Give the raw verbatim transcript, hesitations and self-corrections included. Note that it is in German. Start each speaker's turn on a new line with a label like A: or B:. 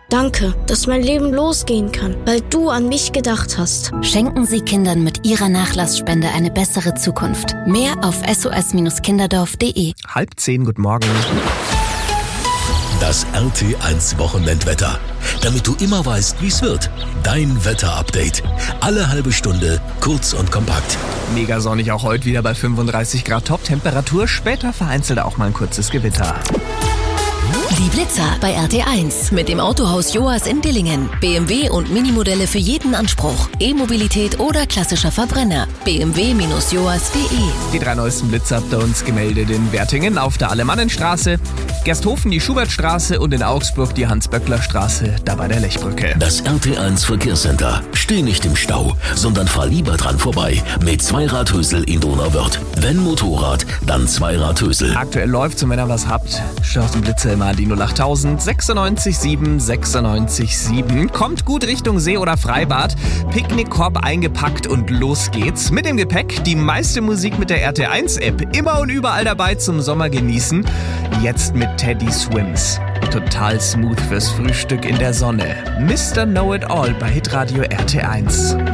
A: Danke, dass mein Leben losgehen kann, weil du an mich gedacht hast.
B: Schenken Sie Kindern mit Ihrer Nachlassspende eine bessere Zukunft. Mehr auf s o s kinderdorf punkt d e.
C: Halb zehn, guten Morgen.
D: Das R T eins Wochenendwetter. Damit du immer weißt, wie es wird. Dein Wetterupdate. Alle halbe Stunde, kurz und kompakt.
C: Mega sonnig auch heute wieder bei fünfunddreißig Grad Top-Temperatur. Später vereinzelt auch mal ein kurzes Gewitter.
B: Die Blitzer bei R T eins mit dem Autohaus Joas in Dillingen. B M W und Minimodelle für jeden Anspruch. E-Mobilität oder klassischer Verbrenner. b m w Bindestrich joas punkt d e.
C: Die drei neuesten Blitzer habt ihr uns gemeldet in Wertingen auf der Alemannenstraße, Gersthofen die Schubertstraße und in Augsburg die Hans-Böckler-Straße, da bei der Lechbrücke.
D: Das R T eins Verkehrscenter. Steh nicht im Stau, sondern fahr lieber dran vorbei mit Zweiradhösel in Donauwörth. Wenn Motorrad, dann Zweiradhösel.
C: Aktuell läuft's und wenn ihr was habt, schaut den Blitzer immer an die null achttausend sechsundneunzig sieben sechsundneunzig sieben. Kommt gut Richtung See oder Freibad, Picknickkorb eingepackt und los geht's. Mit dem Gepäck die meiste Musik mit der R T eins App. Immer und überall dabei zum Sommer genießen. Jetzt mit Teddy Swims. Total smooth fürs Frühstück in der Sonne. Mister Know It All bei Hitradio R T eins.